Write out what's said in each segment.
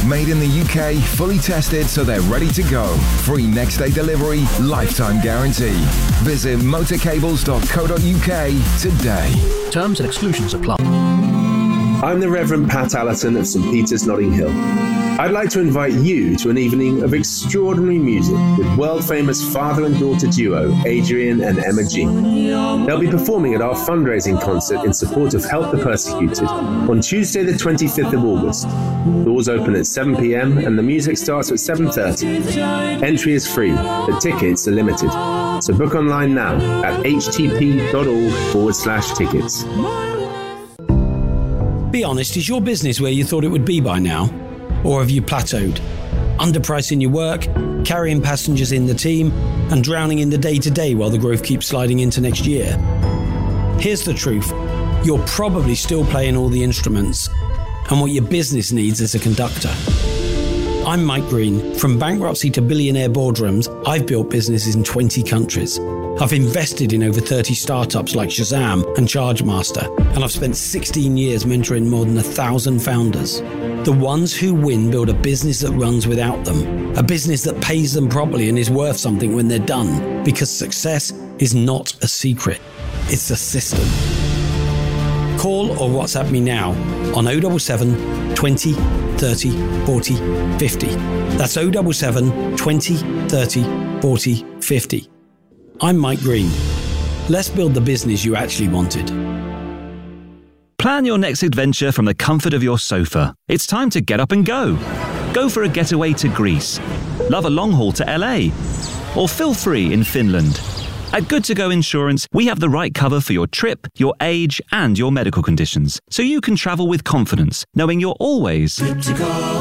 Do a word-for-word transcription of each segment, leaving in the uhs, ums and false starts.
Made in the U K, fully tested so they're ready to go. Free next day delivery, lifetime guarantee. Visit motorcables dot co dot uk today. Terms and exclusions apply. I'm the Reverend Pat Allerton of St Peter's, Notting Hill. I'd like to invite you to an evening of extraordinary music with world-famous father and daughter duo Adrian and Emma Jean. They'll be performing at our fundraising concert in support of Help the Persecuted on Tuesday the twenty-fifth of August. Doors open at seven p.m. and the music starts at seven thirty. Entry is free, but tickets are limited. So book online now at htp.org forward slash tickets. Be honest, is your business where you thought it would be by now? Or have you plateaued? Underpricing your work, carrying passengers in the team, and drowning in the day-to-day while the growth keeps sliding into next year? Here's the truth. You're probably still playing all the instruments, and what your business needs is a conductor. I'm Mike Green. From bankruptcy to billionaire boardrooms, I've built businesses in twenty countries. I've invested in over thirty startups like Shazam and Chargemaster, and I've spent sixteen years mentoring more than a thousand founders. The ones who win build a business that runs without them, a business that pays them properly and is worth something when they're done, because success is not a secret, it's a system. Call or WhatsApp me now on oh seven seven, twenty, thirty, forty, fifty. That's oh seven seven, twenty, thirty, forty, fifty. I'm Mike Green. Let's build the business you actually wanted. Plan your next adventure from the comfort of your sofa. It's time to get up and go. Go for a getaway to Greece. Love a long haul to L A. Or feel free in Finland. At Good To Go Insurance, we have the right cover for your trip, your age, and your medical conditions, so you can travel with confidence, knowing you're always good to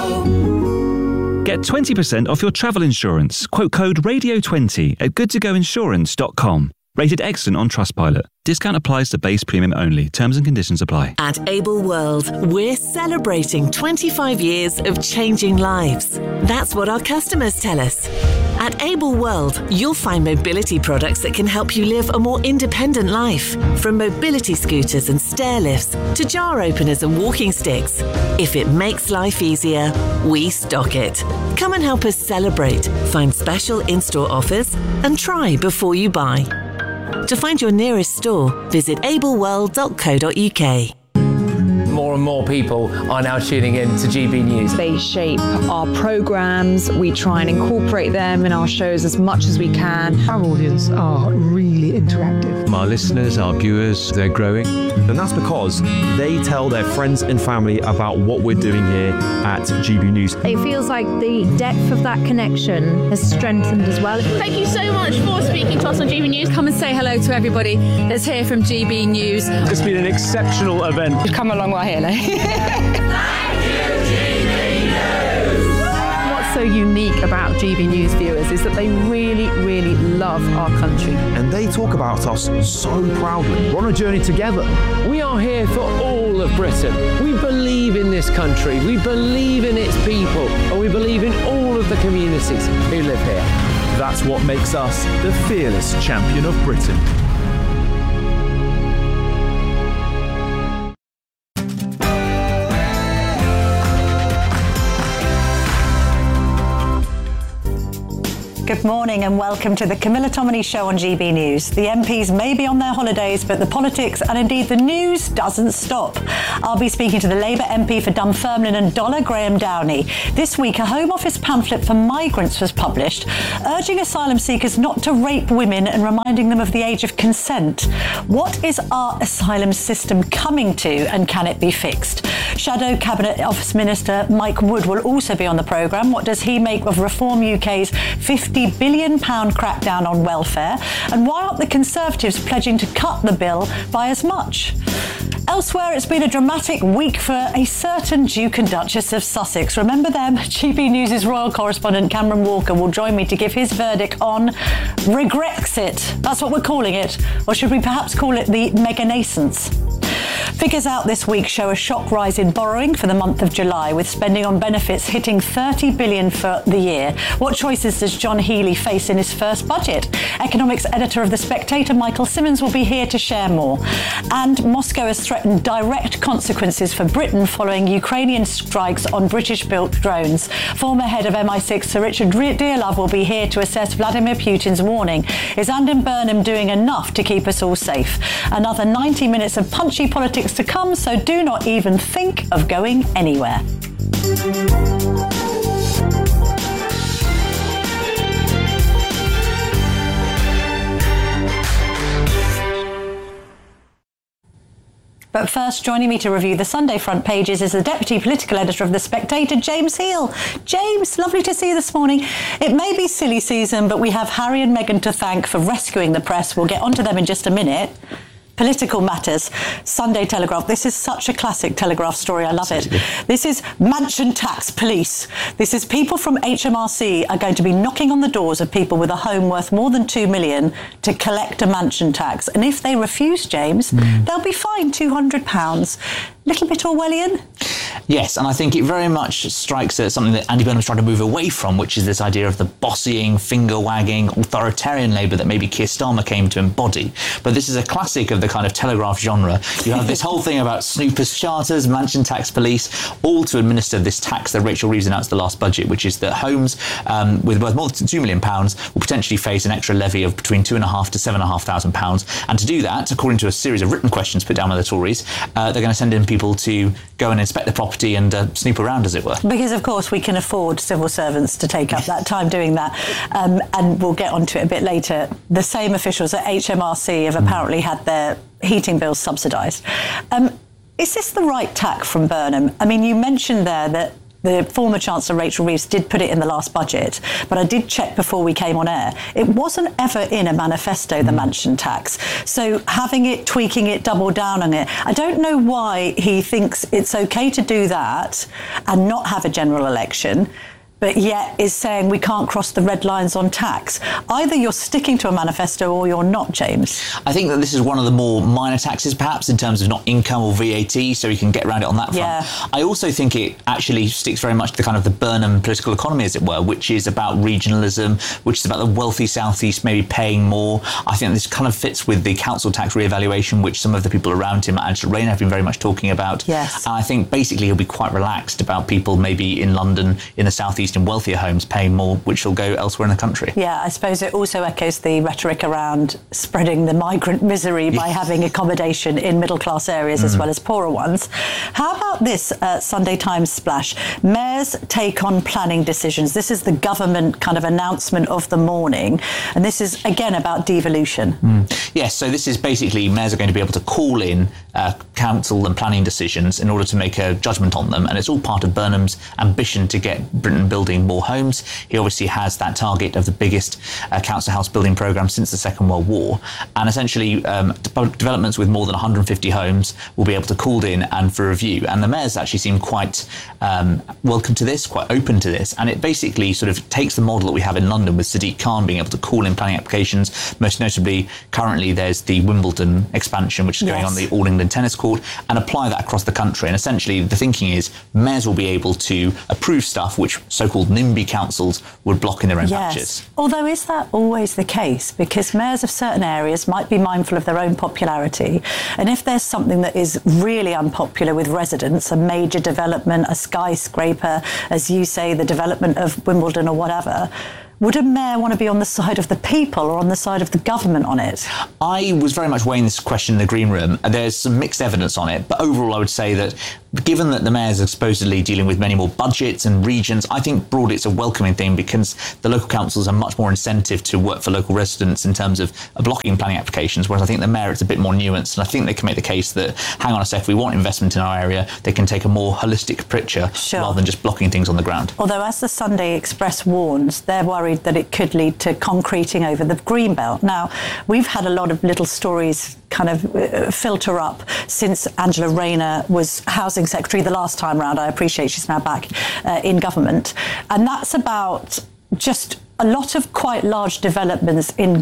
go. Get twenty percent off your travel insurance. Quote code radio twenty at good to go insurance dot com. Rated excellent on Trustpilot. Discount applies to base premium only. Terms and conditions apply. At Able World, we're celebrating twenty-five years of changing lives. That's what our customers tell us. At Able World, you'll find mobility products that can help you live a more independent life. From mobility scooters and stair lifts to jar openers and walking sticks. If it makes life easier, we stock it. Come and help us celebrate. Find special in-store offers and try before you buy. To find your nearest store, visit able world dot co dot uk. More and more people are now tuning in to G B News. They shape our programmes. We try and incorporate them in our shows as much as we can. Our audience are really interactive. Our listeners, our viewers, they're growing. And that's because they tell their friends and family about what we're doing here at G B News. It feels like the depth of that connection has strengthened as well. Thank you so much for speaking to us on G B News. Come and say hello to everybody that's here from G B News. It's been an exceptional event. We've come a long way here now. Thank you, G B News! What's so unique about G B News viewers is that they really, really love our country. And they talk about us so proudly. We're on a journey together. We are here for all of Britain. We believe in this country. We believe in its people. And we believe in all of the communities who live here. That's what makes us the fearless champion of Britain. Good morning and welcome to the Camilla Tominey Show on G B News. The M Ps may be on their holidays, but the politics and indeed the news doesn't stop. I'll be speaking to the Labour M P for Dunfermline and Dollar, Graham Downey. This week, a Home Office pamphlet for migrants was published, urging asylum seekers not to rape women and reminding them of the age of consent. What is our asylum system coming to, and can it be fixed? Shadow Cabinet Office Minister Mike Wood will also be on the programme. What does he make of Reform U K's fifty billion pounds crackdown on welfare? And why aren't the Conservatives pledging to cut the bill by as much? Elsewhere, it's been a dramatic week for a certain Duke and Duchess of Sussex. Remember them? G B News' royal correspondent Cameron Walker will join me to give his verdict on Regrexit. That's what we're calling it. Or should we perhaps call it the Meghanascence? Figures out this week show a shock rise in borrowing for the month of July, with spending on benefits hitting thirty billion dollars for the year. What choices does John Healey face in his first budget? Economics editor of The Spectator, Michael Simmons, will be here to share more. And Moscow has threatened direct consequences for Britain following Ukrainian strikes on British-built drones. Former head of M I six, Sir Richard Dearlove, will be here to assess Vladimir Putin's warning. Is Andy Burnham doing enough to keep us all safe? Another ninety minutes of punchy politics to come, so do not even think of going anywhere. But first, joining me to review the Sunday front pages is the Deputy Political Editor of The Spectator, James Heal. James, lovely to see you this morning. It may be silly season, but we have Harry and Meghan to thank for rescuing the press. We'll get onto them in just a minute. Political matters. Sunday Telegraph. This is such a classic Telegraph story. I love it. This is mansion tax police. This is people from H M R C are going to be knocking on the doors of people with a home worth more than two million to collect a mansion tax. And if they refuse, James, mm. they'll be fined two hundred pounds. Little bit Orwellian? Yes, and I think it very much strikes at something that Andy Burnham's trying to move away from, which is this idea of the bossying, finger-wagging, authoritarian Labour that maybe Keir Starmer came to embody. But this is a classic of the kind of Telegraph genre. You have this whole thing about snoopers' charters, mansion tax police, all to administer this tax that Rachel Reeves announced the last budget, which is that homes um, with worth more than two million pounds will potentially face an extra levy of between two and a half to seven and a half thousand pounds. And to do that, according to a series of written questions put down by the Tories, uh, they're going to send in people to go and inspect the property and uh, snoop around, as it were. Because, of course, we can afford civil servants to take up that time doing that. Um, and we'll get onto it a bit later. The same officials at H M R C have apparently had their heating bills subsidised. Um, is this the right tack from Burnham? I mean, you mentioned there that the former Chancellor Rachel Reeves did put it in the last budget, but I did check before we came on air. It wasn't ever in a manifesto, the mm. mansion tax. So having it, tweaking it, double down on it, I don't know why he thinks it's okay to do that and not have a general election, but yet is saying we can't cross the red lines on tax. Either you're sticking to a manifesto or you're not, James. I think that this is one of the more minor taxes, perhaps, in terms of not income or V A T, so we can get around it on that front. Yeah. I also think it actually sticks very much to the kind of the Burnham political economy, as it were, which is about regionalism, which is about the wealthy southeast maybe paying more. I think this kind of fits with the council tax re-evaluation, which some of the people around him, Angela Rayner, have been very much talking about. Yes. And I think basically he'll be quite relaxed about people maybe in London, in the southeast, in wealthier homes paying more, which will go elsewhere in the country. Yeah, I suppose it also echoes the rhetoric around spreading the migrant misery by having accommodation in middle-class areas mm. as well as poorer ones. How about this uh, Sunday Times splash? Mayors take on planning decisions. This is the government kind of announcement of the morning, and this is, again, about devolution. Mm. Yes, so this is basically mayors are going to be able to call in uh, council and planning decisions in order to make a judgment on them, and it's all part of Burnham's ambition to get Britain building more homes. He obviously has that target of the biggest uh, council house building programme since the Second World War, and essentially um, de- developments with more than one hundred fifty homes will be able to call in and for review, and the mayors actually seem quite um, welcome to this, quite open to this, and it basically sort of takes the model that we have in London with Sadiq Khan being able to call in planning applications. Most notably, currently there's the Wimbledon expansion, which is going yes. on the All England Tennis Court, and apply that across the country. And essentially the thinking is mayors will be able to approve stuff which so-called NIMBY councils would block in their own yes. patches. Although is that always the case? Because mayors of certain areas might be mindful of their own popularity, and if there's something that is really unpopular with residents, a major development, a skyscraper, as you say, the development of Wimbledon or whatever, would a mayor want to be on the side of the people or on the side of the government on it? I was very much weighing this question in the green room. There's some mixed evidence on it, but overall I would say that given that the mayors are supposedly dealing with many more budgets and regions, I think broadly it's a welcoming thing because the local councils are much more incentive to work for local residents in terms of blocking planning applications, whereas I think the mayor it's a bit more nuanced, and I think they can make the case that, hang on a sec, if we want investment in our area, they can take a more holistic picture sure. rather than just blocking things on the ground. Although, as the Sunday Express warns, they're worried that it could lead to concreting over the Greenbelt. Now, we've had a lot of little stories kind of uh, filter up since Angela Rayner was Housing Secretary the last time round. I appreciate she's now back uh, in government. And that's about just a lot of quite large developments in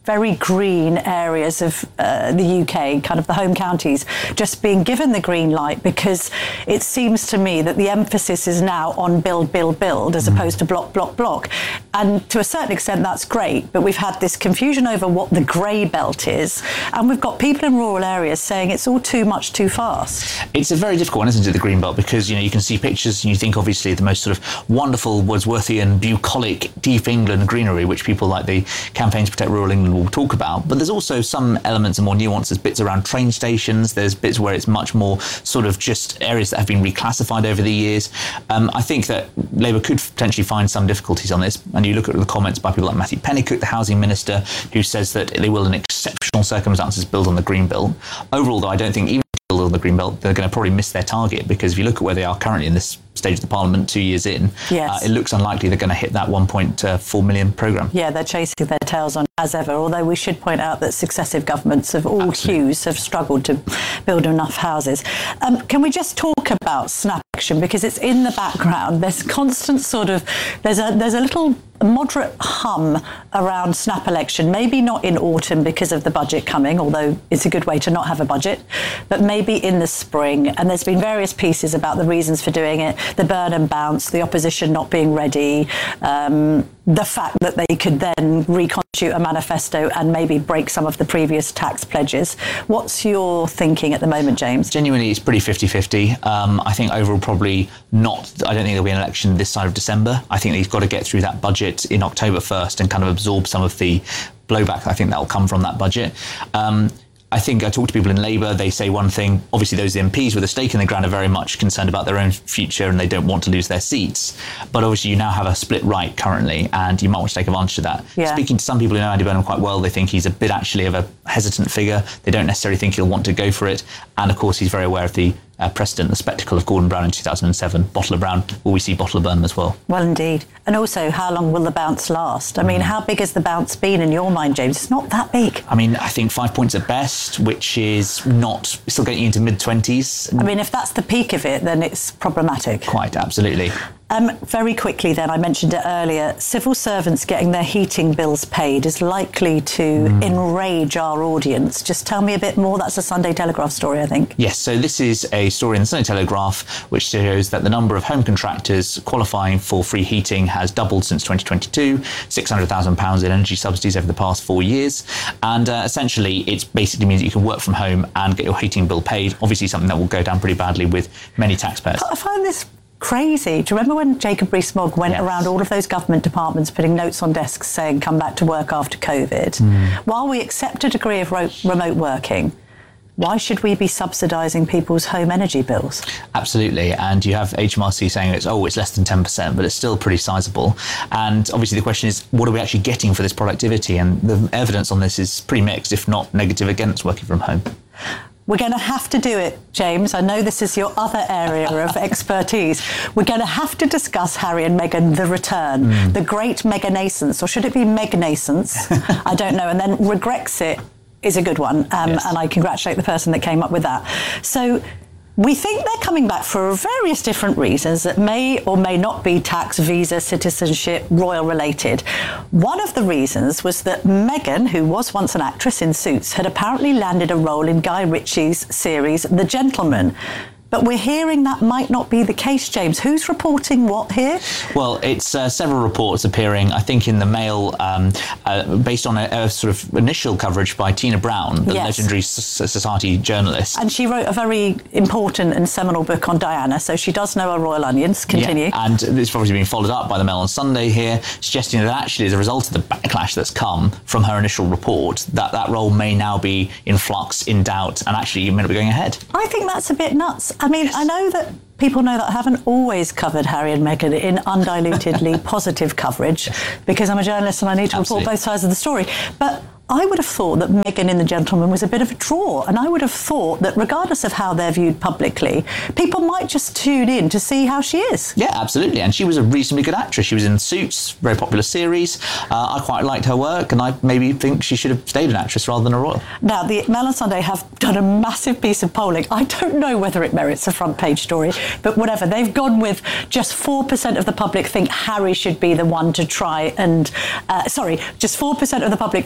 very green areas of uh, the U K, kind of the home counties, just being given the green light, because it seems to me that the emphasis is now on build, build, build, as opposed to block, block, block. And to a certain extent, that's great, but we've had this confusion over what the grey belt is, and we've got people in rural areas saying it's all too much, too fast. It's a very difficult one, isn't it, the green belt, because, you know, you can see pictures and you think, obviously, the most sort of wonderful Wordsworthian, bucolic, deep England greenery, which people like the Campaign to Protect Rural England will talk about. But there's also some elements and more nuances, bits around train stations. There's bits where it's much more sort of just areas that have been reclassified over the years. Um, I think that Labour could potentially find some difficulties on this. And you look at the comments by people like Matthew Pennycook, the housing minister, who says that they will, in exceptional circumstances, build on the green belt. Overall, though, I don't think even build on the green belt, they're going to probably miss their target, because if you look at where they are currently in this stage of the Parliament, two years in, yes. uh, it looks unlikely they're going to hit that one point four million programme. Yeah, they're chasing their tails on as ever, although we should point out that successive governments of all Absolutely. hues have struggled to build enough houses. Um, can we just talk about Snap Action, because it's in the background? There's constant sort of, there's a there's a little moderate hum around Snap Election, maybe not in autumn because of the budget coming, although it's a good way to not have a budget, but maybe in the spring. And there's been various pieces about the reasons for doing it, the Burnham bounce, the opposition not being ready, um, the fact that they could then reconstitute a manifesto and maybe break some of the previous tax pledges. What's your thinking at the moment, James? Genuinely, it's pretty fifty-fifty. Um, I think overall probably not. I don't think there'll be an election this side of December. I think they've got to get through that budget in October first and kind of absorb some of the blowback I think that will come from that budget. Um, I think I talk to people in Labour, they say one thing. Obviously, those M Ps with a stake in the ground are very much concerned about their own future and they don't want to lose their seats. But obviously, you now have a split right currently, and you might want to take advantage of that. Yeah. Speaking to some people who know Andy Burnham quite well, they think he's a bit actually of a hesitant figure. They don't necessarily think he'll want to go for it. And of course, he's very aware of the uh, precedent, the spectacle of Gordon Brown in two thousand seven. Bottle of Brown, will we see Bottle of Burnham as well? Well, indeed. And also, how long will the bounce last? I mean, how big has the bounce been in your mind, James? It's not that big. I mean, I think five points at best, which is not still getting you into mid-twenties. I mean, if that's the peak of it, then it's problematic. Quite, absolutely. Um, very quickly then, I mentioned it earlier, civil servants getting their heating bills paid is likely to mm. enrage our audience. Just tell me a bit more. That's a Sunday Telegraph story, I think. Yes, so this is a story in the Sunday Telegraph which shows that the number of home contractors qualifying for free heating has doubled since twenty twenty-two, six hundred thousand pounds in energy subsidies over the past four years. And uh, essentially, it basically means that you can work from home and get your heating bill paid. Obviously, something that will go down pretty badly with many taxpayers. I find this crazy. Do you remember when Jacob Rees-Mogg went yes. around all of those government departments putting notes on desks saying come back to work after COVID? Mm. While we accept a degree of ro- remote working, why should we be subsidising people's home energy bills? Absolutely. And you have H M R C saying it's, oh, it's less than ten percent, but it's still pretty sizable. And obviously the question is, what are we actually getting for this productivity? And the evidence on this is pretty mixed, if not negative, against working from home. We're going to have to do it, James. I know this is your other area of expertise. We're going to have to discuss Harry and Meghan, the return, mm. the great Meghanascence, or should it be Megnascence? I don't know. And then Regrexit is a good one. Um, yes. And I congratulate the person that came up with that. So we think they're coming back for various different reasons that may or may not be tax, visa, citizenship, royal related. One of the reasons was that Meghan, who was once an actress in Suits, had apparently landed a role in Guy Ritchie's series The Gentleman. But we're hearing that might not be the case, James. Who's reporting what here? Well, it's uh, several reports appearing, I think, in the Mail, um, uh, based on a, a sort of initial coverage by Tina Brown, the yes. legendary S- Society journalist. And she wrote a very important and seminal book on Diana, so she does know her royal onions. Continue. Yeah, and it's probably been followed up by the Mail on Sunday here, suggesting that actually, as a result of the backlash that's come from her initial report, that that role may now be in flux, in doubt, and actually may not be going ahead. I think that's a bit nuts. I mean, yes. I know that people know that I haven't always covered Harry and Meghan in undilutedly positive coverage yes. because I'm a journalist and I need to Absolutely. report both sides of the story. But I would have thought that Meghan in The Gentleman was a bit of a draw, and I would have thought that regardless of how they're viewed publicly, people might just tune in to see how she is. Yeah, absolutely. And she was a reasonably good actress. She was in Suits, very popular series. Uh, I quite liked her work, and I maybe think she should have stayed an actress rather than a royal. Now, the Mail on Sunday have done a massive piece of polling. I don't know whether it merits a front page story, but whatever. They've gone with just four percent of the public think Harry should be the one to try and... Uh, sorry, just four percent of the public think it should be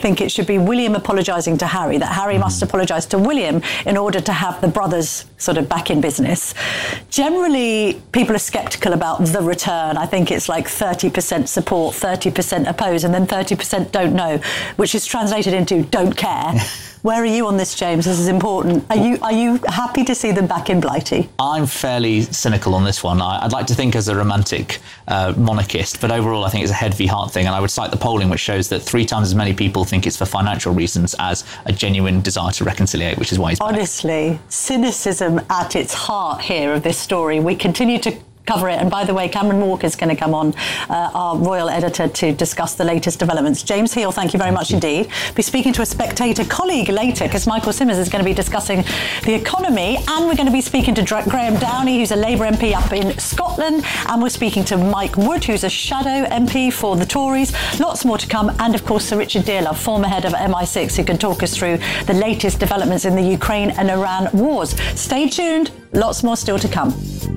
be William apologising to Harry, that Harry mm. must apologise to William in order to have the brothers sort of back in business. Generally, people are sceptical about the return. I think it's like thirty percent support, thirty percent oppose, and then thirty percent don't know, which is translated into don't care. Where are you on this, James? This is important. Are you are you happy to see them back in Blighty? I'm fairly cynical on this one. I, I'd like to think as a romantic uh, monarchist, but overall I think it's a head v heart thing, and I would cite the polling which shows that three times as many people think it's for financial reasons as a genuine desire to reconciliate, which is why he's back. Honestly, cynicism at its heart here of this story. We continue to cover it. And by the way, Cameron Walker's going to come on, uh, our royal editor, to discuss the latest developments. James Heal, thank you very much indeed. Be speaking to a Spectator colleague later, because Michael Simmers is going to be discussing the economy, and we're going to be speaking to Graham Downey, who's a Labour M P up in Scotland, and we're speaking to Mike Wood, who's a shadow M P for the Tories. Lots more to come, and of course Sir Richard Dearlove, former head of M I six, who can talk us through the latest developments in the Ukraine and Iran wars. Stay tuned, lots more still to come.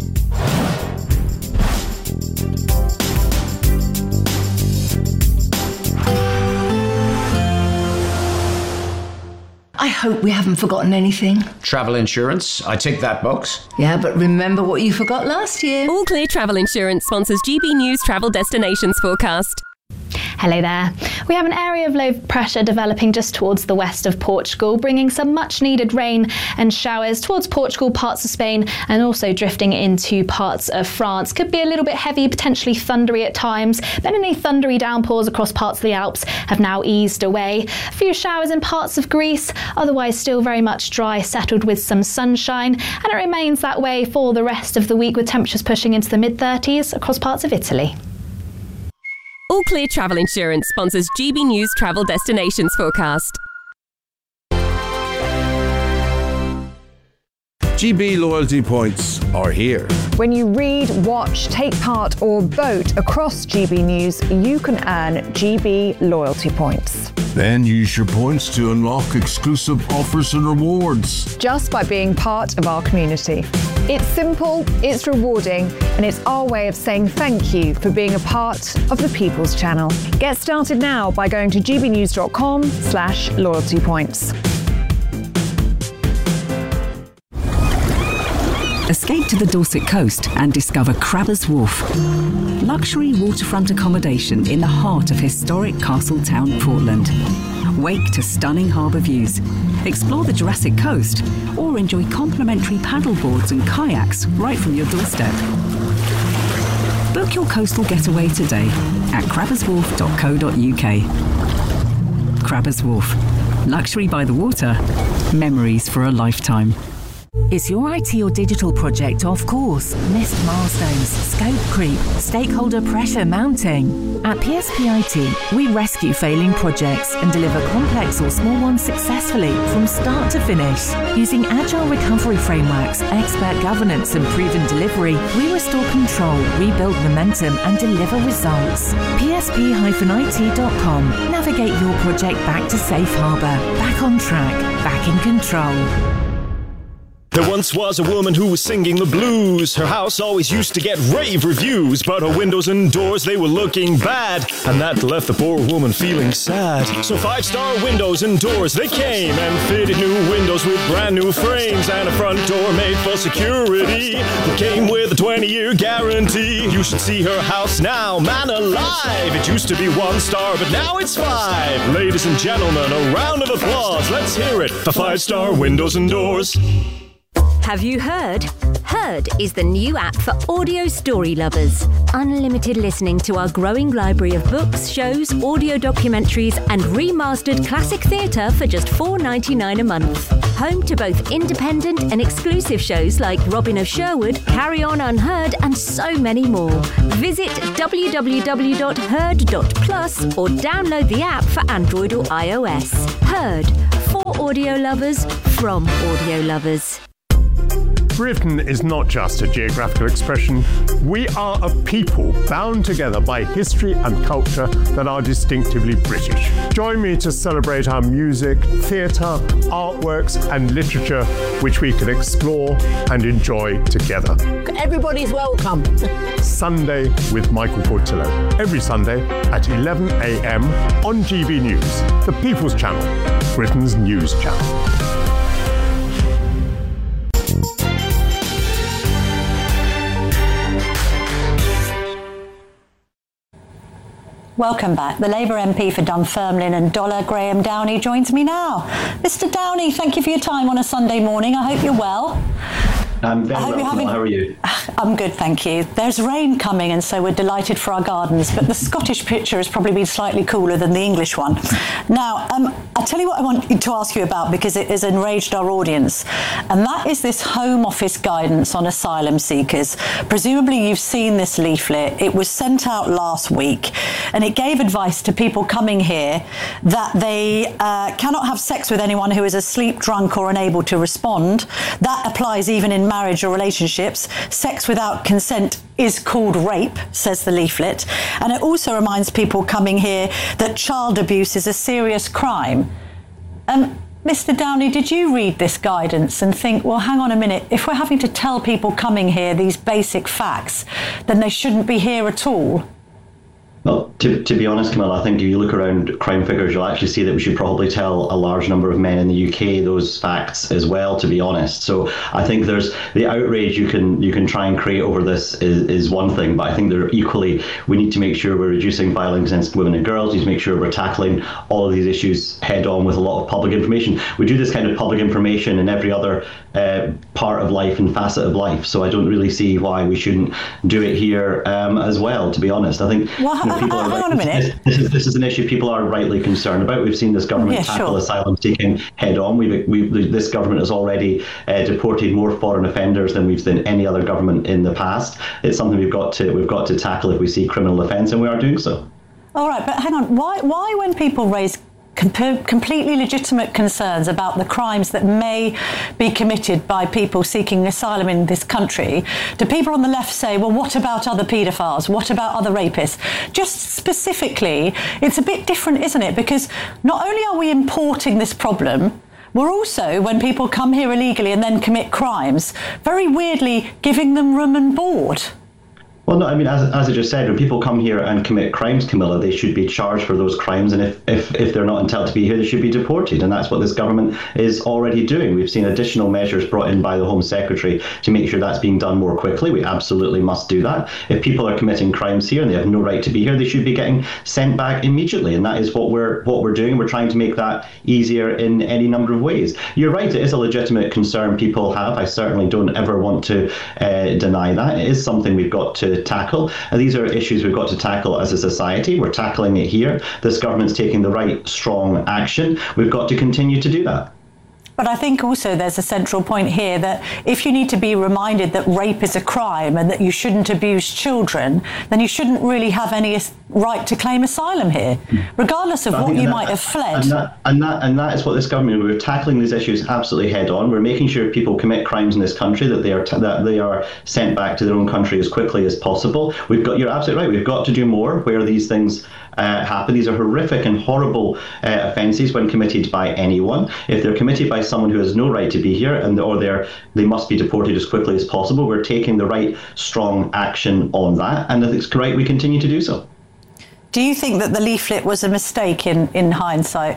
I hope we haven't forgotten anything. Travel insurance, I tick that box. Yeah, but remember what you forgot last year. All Clear Travel Insurance sponsors G B News Travel Destinations Forecast. Hello there. We have an area of low pressure developing just towards the west of Portugal, bringing some much needed rain and showers towards Portugal, parts of Spain, and also drifting into parts of France. Could be a little bit heavy, potentially thundery at times, but any thundery downpours across parts of the Alps have now eased away. A few showers in parts of Greece, otherwise still very much dry, settled with some sunshine, and it remains that way for the rest of the week, with temperatures pushing into the mid thirties across parts of Italy. All Clear Travel Insurance sponsors G B News Travel Destinations Forecast. G B loyalty points are here. When you read, watch, take part or vote across G B News, you can earn G B loyalty points. Then use your points to unlock exclusive offers and rewards. Just by being part of our community. It's simple, it's rewarding, and it's our way of saying thank you for being a part of the People's Channel. Get started now by going to gbnews.com slash loyalty points. Escape to the Dorset coast and discover Crabbers Wharf. Luxury waterfront accommodation in the heart of historic Castletown, Portland. Wake to stunning harbour views. Explore the Jurassic Coast or enjoy complimentary paddleboards and kayaks right from your doorstep. Book your coastal getaway today at crabbers wharf dot co dot uk. Crabbers Wharf. Luxury by the water. Memories for a lifetime. Is your I T or digital project off course? Missed milestones, scope creep, stakeholder pressure mounting? At P S P I T, we rescue failing projects and deliver complex or small ones successfully from start to finish. Using agile recovery frameworks, expert governance and proven delivery, we restore control, rebuild momentum and deliver results. P S P I T dot com. Navigate your project back to safe harbour, back on track, back in control. There once was a woman who was singing the blues. Her house always used to get rave reviews, but her windows and doors, they were looking bad, and that left the poor woman feeling sad. So Five Star Windows and Doors, they came and fitted new windows with brand new frames and a front door made for security that came with a twenty-year guarantee. You should see her house now, man alive. It used to be one star, but now it's five. Ladies and gentlemen, a round of applause. Let's hear it for Five Star Windows and Doors. Have you heard? Heard is the new app for audio story lovers. Unlimited listening to our growing library of books, shows, audio documentaries and remastered classic theatre for just four dollars and ninety-nine cents a month. Home to both independent and exclusive shows like Robin of Sherwood, Carry On Unheard and so many more. Visit w w w dot heard dot plus or download the app for Android or iOS. Heard, for audio lovers, from audio lovers. Britain is not just a geographical expression. We are a people bound together by history and culture that are distinctively British. Join me to celebrate our music, theatre, artworks and literature, which we can explore and enjoy together. Everybody's welcome. Sunday with Michael Portillo. Every Sunday at eleven a m on G B News, the People's Channel, Britain's news channel. Welcome back. The Labour M P for Dunfermline and Dollar, Graham Downey, joins me now. Mister Downey, thank you for your time on a Sunday morning. I hope you're well. I'm very well. Having... How are you? I'm good, thank you. There's rain coming, and so we're delighted for our gardens, but the Scottish picture has probably been slightly cooler than the English one. Now, um, I'll tell you what I want to ask you about, because it has enraged our audience, and that is this Home Office guidance on asylum seekers. Presumably you've seen this leaflet. It was sent out last week, and it gave advice to people coming here that they uh, cannot have sex with anyone who is asleep, drunk or unable to respond. That applies even in marriage or relationships. Sex without consent is called rape, says the leaflet. And it also reminds people coming here that child abuse is a serious crime. Um, Mister Downey, did you read this guidance and think, well, hang on a minute, if we're having to tell people coming here these basic facts, then they shouldn't be here at all? Well, to, to be honest, Camilla, I think if you look around crime figures, you'll actually see that we should probably tell a large number of men in the U K those facts as well, to be honest. So I think there's the outrage you can you can try and create over this is, is one thing, but I think there equally, we need to make sure we're reducing violence against women and girls. We need to make sure we're tackling all of these issues head on with a lot of public information. We do this kind of public information in every other uh, part of life and facet of life, so I don't really see why we shouldn't do it here um, as well, to be honest. I think well, you know, people uh, are hang right, on a minute. This, this, is, this is an issue people are rightly concerned about. We've seen this government yeah, tackle sure. asylum seeking head on. We've, we've, this government has already uh, deported more foreign offenders than we've seen any other government in the past. It's something we've got to we've got to tackle if we see criminal offence, and we are doing so. All right, but hang on. Why why when people raise Com- completely legitimate concerns about the crimes that may be committed by people seeking asylum in this country, do people on the left say, well, what about other paedophiles? What about other rapists? Just specifically, it's a bit different, isn't it? Because not only are we importing this problem, we're also, when people come here illegally and then commit crimes, very weirdly giving them room and board. Well, no, I mean, as, as I just said, when people come here and commit crimes, Camilla, they should be charged for those crimes. And if, if, if they're not entitled to be here, they should be deported. And that's what this government is already doing. We've seen additional measures brought in by the Home Secretary to make sure that's being done more quickly. We absolutely must do that. If people are committing crimes here and they have no right to be here, they should be getting sent back immediately. And that is what we're what we're doing. We're trying to make that easier in any number of ways. You're right, it is a legitimate concern people have. I certainly don't ever want to uh, deny that. It is something we've got to tackle, and these are issues we've got to tackle as a society. We're tackling it here. This government's taking the right strong action. We've got to continue to do that. But I think also there's a central point here that if you need to be reminded that rape is a crime and that you shouldn't abuse children, then you shouldn't really have any right to claim asylum here, regardless of what you that, might have fled. And that, and that and that is what this government, we're tackling these issues absolutely head on. We're making sure people commit crimes in this country, that they are t- that they are sent back to their own country as quickly as possible. We've got, you're absolutely right, we've got to do more where these things Uh, happen. These are horrific and horrible uh, offences when committed by anyone. If they're committed by someone who has no right to be here, and or they're they must be deported as quickly as possible. We're taking the right strong action on that, and it's correct we continue to do so. Do you think that the leaflet was a mistake in, in hindsight?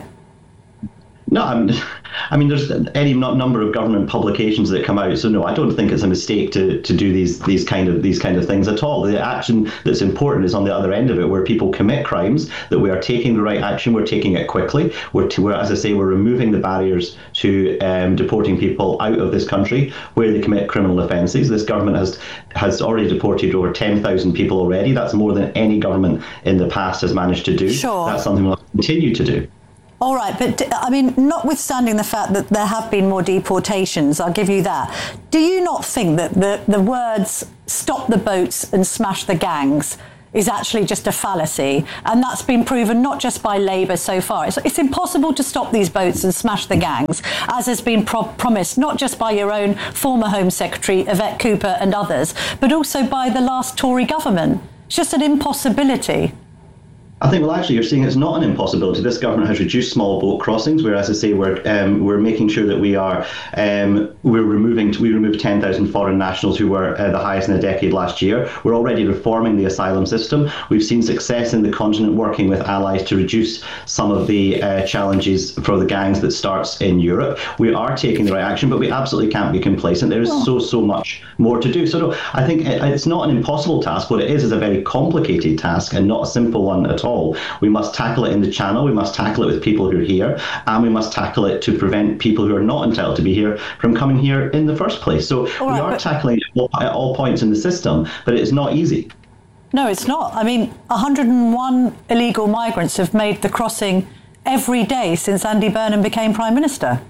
No, I'm, I mean, there's any number of government publications that come out, so no, I don't think it's a mistake to, to do these these kind of these kind of things at all. The action that's important is on the other end of it, where people commit crimes, that we are taking the right action, we're taking it quickly. We're, to, we're as I say, we're removing the barriers to um, deporting people out of this country where they commit criminal offences. This government has has already deported over ten thousand people already. That's more than any government in the past has managed to do. Sure. That's something we'll continue to do. All right, but I mean, notwithstanding the fact that there have been more deportations, I'll give you that. Do you not think that the, the words "stop the boats and smash the gangs" is actually just a fallacy, and that's been proven not just by Labour so far. It's, it's impossible to stop these boats and smash the gangs, as has been pro- promised not just by your own former Home Secretary Yvette Cooper and others, but also by the last Tory government. It's just an impossibility. I think, well, actually, you're seeing it's not an impossibility. This government has reduced small boat crossings, where, as I say, we're um, we're making sure that we are um, we're removing we removed ten thousand foreign nationals who were uh, the highest in a decade last year. We're already reforming the asylum system. We've seen success in the continent working with allies to reduce some of the uh, challenges for the gangs that starts in Europe. We are taking the right action, but we absolutely can't be complacent. There is oh. so so much more to do. So no, I think it, it's not an impossible task. What it is is a very complicated task and not a simple one at all. We must tackle it in the channel, we must tackle it with people who are here, and we must tackle it to prevent people who are not entitled to be here from coming here in the first place. So all we right, are but... tackling it at all points in the system, but it's not easy. No, it's not. I mean, one hundred and one illegal migrants have made the crossing every day since Andy Burnham became Prime Minister.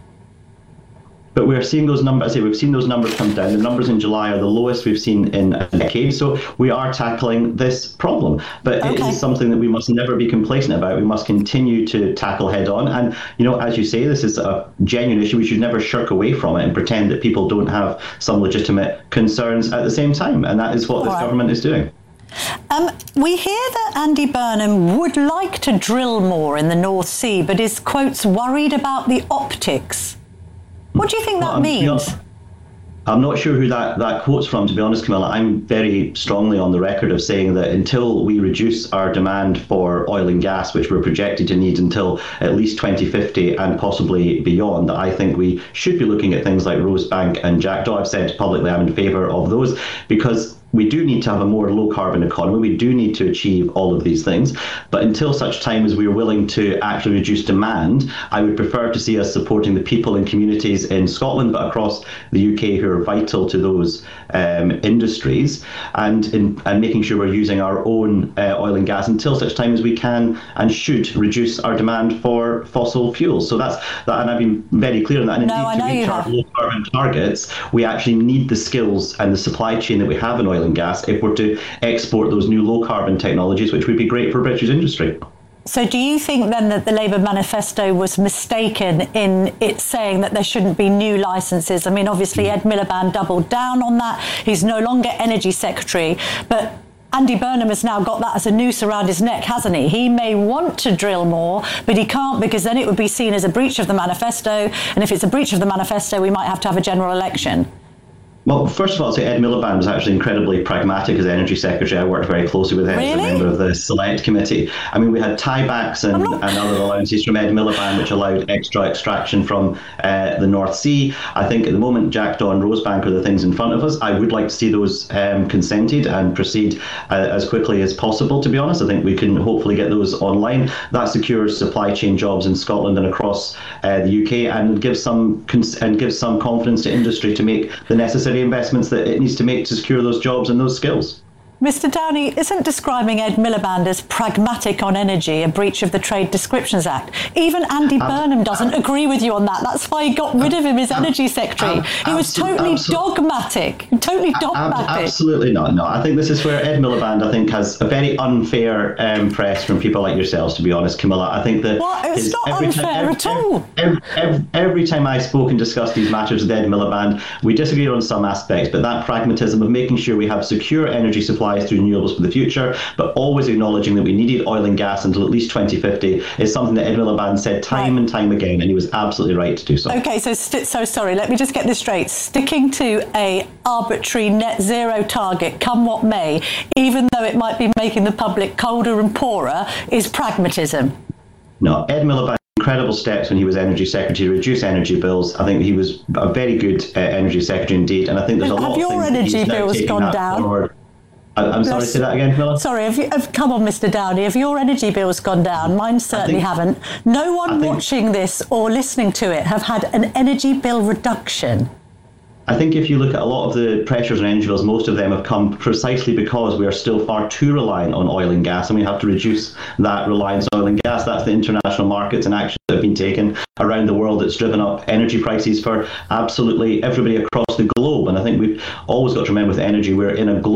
But we're seeing those numbers, I say we've seen those numbers come down. The numbers in July are the lowest we've seen in a decade. So we are tackling this problem. But okay. it is something that we must never be complacent about. We must continue to tackle head on. And, you know, as you say, this is a genuine issue. We should never shirk away from it and pretend that people don't have some legitimate concerns at the same time. And that is what All this right. government is doing. Um, we hear that Andy Burnham would like to drill more in the North Sea, but is, quotes, worried about the optics. What do you think that well, means? Not, I'm not sure who that, that quote's from, to be honest, Camilla. I'm very strongly on the record of saying that until we reduce our demand for oil and gas, which we're projected to need until at least twenty fifty and possibly beyond, I think we should be looking at things like Rosebank and Jackdaw. I've said publicly I'm in favour of those because we do need to have a more low-carbon economy. We do need to achieve all of these things. But until such time as we are willing to actually reduce demand, I would prefer to see us supporting the people and communities in Scotland, but across the U K who are vital to those um, industries, and in, and making sure we're using our own uh, oil and gas until such time as we can and should reduce our demand for fossil fuels. So that's that, and I've been very clear on that. And no, indeed, to reach our low-carbon targets, we actually need the skills and the supply chain that we have in oil and gas if we're to export those new low carbon technologies, which would be great for British industry. So do you think then that the Labour manifesto was mistaken in it saying that there shouldn't be new licences? I mean, obviously Ed Miliband doubled down on that. He's no longer Energy Secretary, but Andy Burnham has now got that as a noose around his neck, hasn't he? He may want to drill more, but he can't, because then it would be seen as a breach of the manifesto. And if it's a breach of the manifesto, we might have to have a general election. Well, first of all, I'd say Ed Miliband was actually incredibly pragmatic as Energy Secretary. I worked very closely with him really? as a member of the Select Committee. I mean, we had tiebacks and, not... and other allowances from Ed Miliband, which allowed extra extraction from uh, the North Sea. I think at the moment, Jackdaw and Rosebank are the things in front of us. I would like to see those um, consented and proceed uh, as quickly as possible, to be honest. I think we can hopefully get those online. That secures supply chain jobs in Scotland and across uh, the U K, and gives some cons- and gives some confidence to industry to make the necessary investments that it needs to make to secure those jobs and those skills. Mister Downey, isn't describing Ed Miliband as pragmatic on energy a breach of the Trade Descriptions Act? Even Andy um, Burnham doesn't um, agree with you on that. That's why he got rid of him as um, Energy Secretary. Um, he was totally dogmatic. Totally dogmatic. Um, absolutely not. No, I think this is where Ed Miliband, I think, has a very unfair um, press from people like yourselves, to be honest, Camilla. I think that... Well, it's not unfair time, every, at all. Every, every, every time I spoke and discussed these matters with Ed Miliband, we disagreed on some aspects, but that pragmatism of making sure we have secure energy supplies through renewables for the future, but always acknowledging that we needed oil and gas until at least twenty fifty is something that Ed Miliband said time right. and time again, and he was absolutely right to do so. Okay, so st- so sorry, let me just get this straight. Sticking to a arbitrary net zero target, come what may, even though it might be making the public colder and poorer, is pragmatism. No, Ed Miliband incredible steps when he was Energy Secretary to reduce energy bills. I think he was a very good uh, Energy Secretary indeed, and I think there's a have lot of things your energy bills gone down? Forward. I'm sorry, say that again, Camilla? Sorry, have you, have, come on, Mister Downey, have your energy bills gone down? Mine certainly think, haven't. No one think, watching this or listening to it have had an energy bill reduction. I think if you look at a lot of the pressures on energy bills, most of them have come precisely because we are still far too reliant on oil and gas, and we have to reduce that reliance on oil and gas. That's the international markets and actions that have been taken around the world that's driven up energy prices for absolutely everybody across the globe. And I think we've always got to remember with energy, we're in a global market.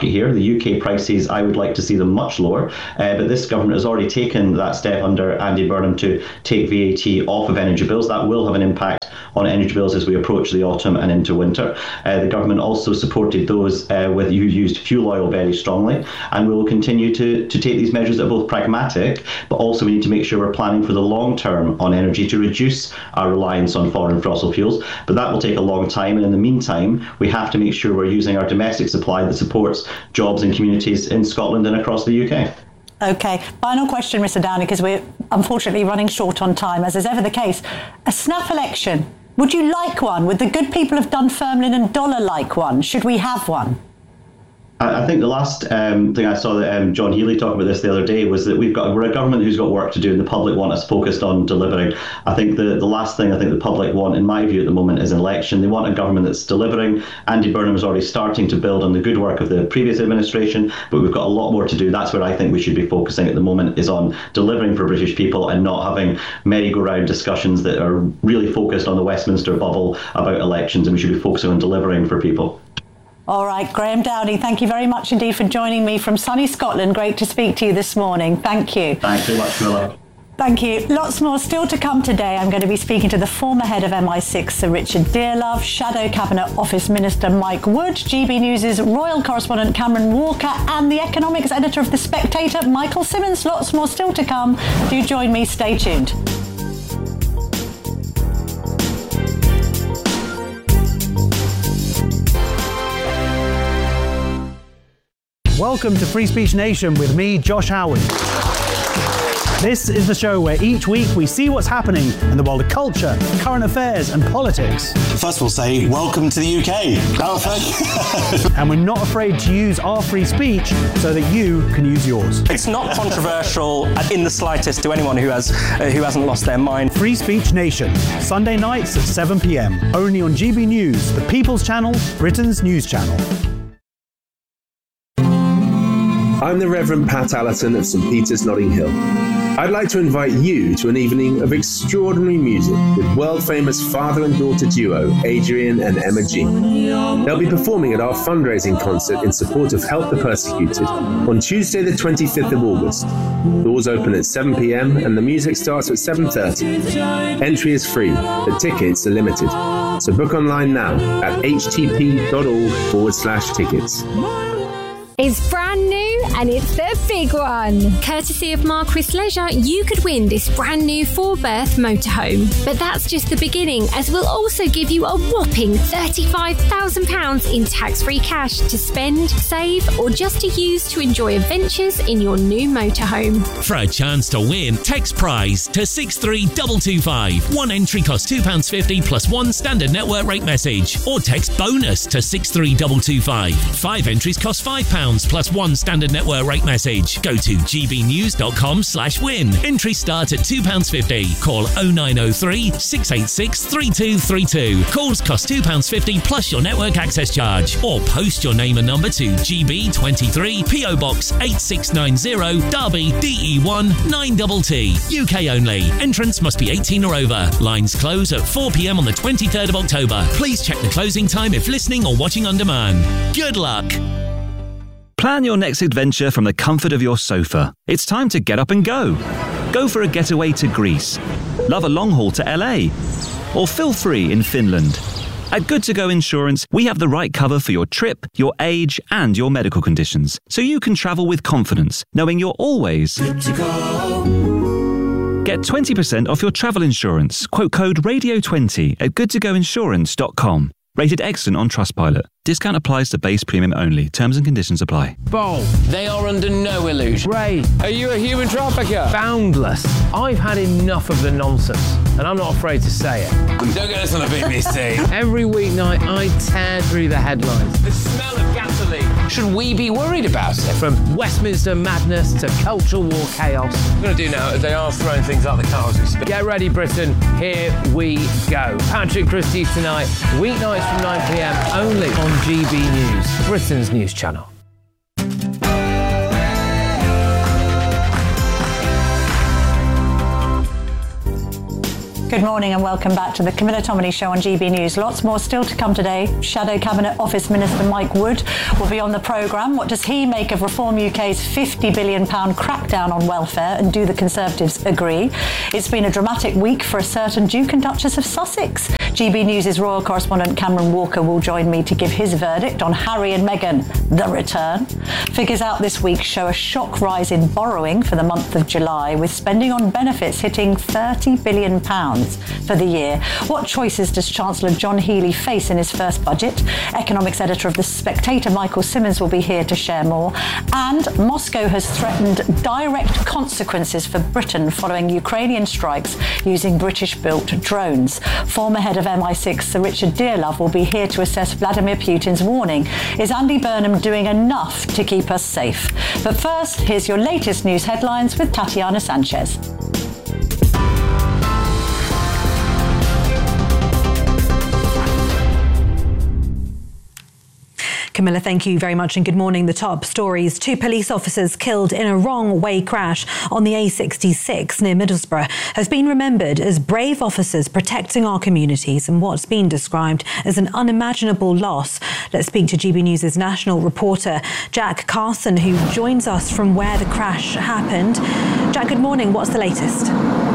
market here. The U K prices, I would like to see them much lower, uh, but this government has already taken that step under Andy Burnham to take V A T off of energy bills. That will have an impact on energy bills as we approach the autumn and into winter. Uh, the government also supported those uh, with who used fuel oil very strongly, and we will continue to, to take these measures that are both pragmatic, but also we need to make sure we're planning for the long term on energy to reduce our reliance on foreign fossil fuels. But that will take a long time, and in the meantime, we have to make sure we're using our domestic supply that supports jobs and communities in Scotland and across the U K. OK, final question, Mister Downey, because we're unfortunately running short on time, as is ever the case. A snap election. Would you like one? Would the good people of Dunfermline and Dollar like one? Should we have one? I think the last um, thing I saw that um, John Healey talking about this the other day was that we've got we're a government who's got work to do, and the public want us focused on delivering. I think the, the last thing I think the public want, in my view at the moment, is an election. They want a government that's delivering. Andy Burnham is already starting to build on the good work of the previous administration, but we've got a lot more to do. That's where I think we should be focusing at the moment, is on delivering for British people and not having merry-go-round discussions that are really focused on the Westminster bubble about elections, and we should be focusing on delivering for people. All right, Graham Downey, thank you very much indeed for joining me from sunny Scotland. Great to speak to you this morning. Thank you. Thanks very much, Camilla. Thank you. Lots more still to come today. I'm going to be speaking to the former head of M I six, Sir Richard Dearlove, Shadow Cabinet Office Minister Mike Wood, G B News' royal correspondent Cameron Walker, and the economics editor of The Spectator, Michael Simmons. Lots more still to come. Do join me. Stay tuned. Welcome to Free Speech Nation with me, Josh Howard. This is the show where each week we see what's happening in the world of culture, current affairs and politics. First we'll say welcome to the U K. Oh, thank you. And we're not afraid to use our free speech so that you can use yours. It's not controversial in the slightest to anyone who has uh, who hasn't lost their mind. Free Speech Nation, Sunday nights at seven p m, only on G B News, the People's Channel, Britain's news channel. I'm the Reverend Pat Allerton of St Peter's, Notting Hill. I'd like to invite you to an evening of extraordinary music with world-famous father and daughter duo Adrian and Emma G. They'll be performing at our fundraising concert in support of Help the Persecuted on Tuesday the twenty-fifth of August. Doors open at seven p m and the music starts at seven thirty. Entry is free, but tickets are limited. So book online now at htp.org forward slash tickets. It's brand new and it's the big one. Courtesy of Marquis Leisure, you could win this brand new four-berth motorhome. But that's just the beginning, as we'll also give you a whopping thirty-five thousand pounds in tax-free cash to spend, save, or just to use to enjoy adventures in your new motorhome. For a chance to win, text prize to six three two two five. One entry costs two pounds fifty plus one standard network rate message. Or text bonus to six three two two five. Five entries cost five pounds plus one standard network rate message. Go to gbnews.com slash win. Entries start at two pounds fifty. Call oh nine oh three, six eight six, three two three two. Calls cost two pounds fifty plus your network access charge. Or post your name and number to G B twenty-three, P O Box eight six nine zero, Derby, D E one nine T T. U K only. Entrance must be eighteen or over. Lines close at four p m on the twenty-third of October. Please check the closing time if listening or watching on demand. Good luck. Plan your next adventure from the comfort of your sofa. It's time to get up and go. Go for a getaway to Greece. Love a long haul to L A. Or feel free in Finland. At Good To Go Insurance, we have the right cover for your trip, your age, and your medical conditions, so you can travel with confidence, knowing you're always good to go. Get twenty percent off your travel insurance. Quote code radio twenty at good to go insurance dot com. Rated excellent on Trustpilot. Discount applies to base premium only. Terms and conditions apply. Bold. They are under no illusion. Ray, are you a human trafficker? Boundless. I've had enough of the nonsense, and I'm not afraid to say it. Don't get this on the B B C. Every weeknight, I tear through the headlines. The smell of gasoline. Should we be worried about it? From Westminster madness to cultural war chaos. What I'm going to do now is they are throwing things out the car as we speak. Get ready, Britain. Here we go. Patrick Christie's tonight, weeknights from nine p m only on G B News, Britain's news channel. Good morning and welcome back to the Camilla Tominey Show on G B News. Lots more still to come today. Shadow Cabinet Office Minister Mike Wood will be on the programme. What does he make of Reform U K's fifty billion pounds crackdown on welfare, and do the Conservatives agree? It's been a dramatic week for a certain Duke and Duchess of Sussex. G B News' royal correspondent Cameron Walker will join me to give his verdict on Harry and Meghan, the return. Figures out this week show a shock rise in borrowing for the month of July, with spending on benefits hitting thirty billion pounds for the year. What choices does Chancellor John Healey face in his first budget? Economics editor of The Spectator, Michael Simmons, will be here to share more. And Moscow has threatened direct consequences for Britain following Ukrainian strikes using British-built drones. Former head of M I six, Sir Richard Dearlove, will be here to assess Vladimir Putin's warning. Is Andy Burnham doing enough to keep us safe? But first, here's your latest news headlines with Tatiana Sanchez. Camilla, thank you very much and good morning. The top stories: two police officers killed in a wrong-way crash on the A sixty-six near Middlesbrough have been remembered as brave officers protecting our communities in what's been described as an unimaginable loss. Let's speak to G B News' national reporter Jack Carson, who joins us from where the crash happened. Jack, good morning. What's the latest?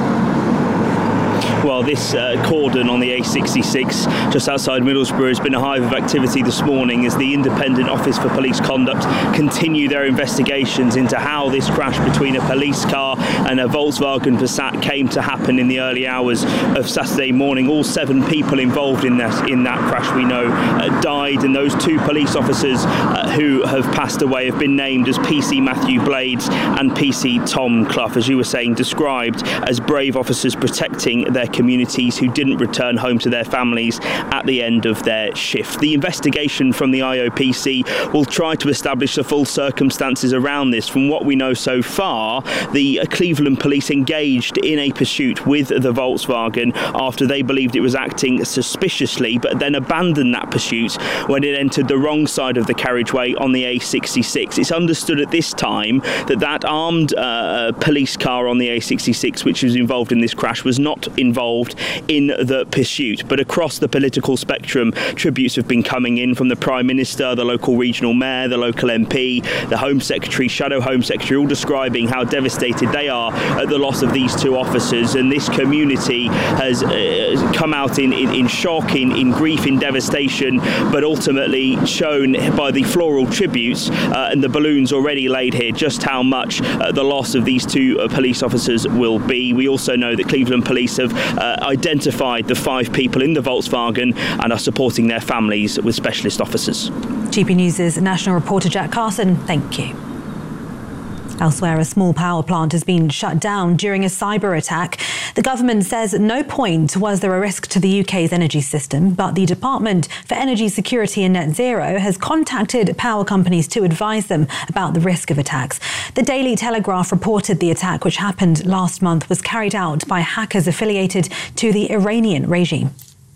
Well, this uh, cordon on the A sixty-six just outside Middlesbrough has been a hive of activity this morning as the Independent Office for Police Conduct continue their investigations into how this crash between a police car and a Volkswagen Passat came to happen in the early hours of Saturday morning. All seven people involved in that in that crash, we know, uh, died, and those two police officers uh, who have passed away have been named as P C Matthew Blades and P C Tom Clough, as you were saying, described as brave officers protecting their communities who didn't return home to their families at the end of their shift. The investigation from the I O P C will try to establish the full circumstances around this. From what we know so far, the Cleveland police engaged in a pursuit with the Volkswagen after they believed it was acting suspiciously, but then abandoned that pursuit when it entered the wrong side of the carriageway on the A sixty-six. It's understood at this time that that armed uh, police car on the A sixty-six, which was involved in this crash, was not involved in the pursuit. But across the political spectrum, tributes have been coming in from the Prime Minister, the local regional mayor, the local M P, the Home Secretary, Shadow Home Secretary, all describing how devastated they are at the loss of these two officers. And this community has uh, come out in, in, in shock, in, in grief, in devastation, but ultimately shown by the floral tributes uh, and the balloons already laid here just how much uh, the loss of these two uh, police officers will be. We also know that Cleveland police have uh, identified the five people in the Volkswagen and are supporting their families with specialist officers. G B News' national reporter Jack Carson, thank you. Elsewhere, a small power plant has been shut down during a cyber attack. The government says at no point was there a risk to the U K's energy system, but the Department for Energy Security and Net Zero has contacted power companies to advise them about the risk of attacks. The Daily Telegraph reported the attack, which happened last month, was carried out by hackers affiliated to the Iranian regime.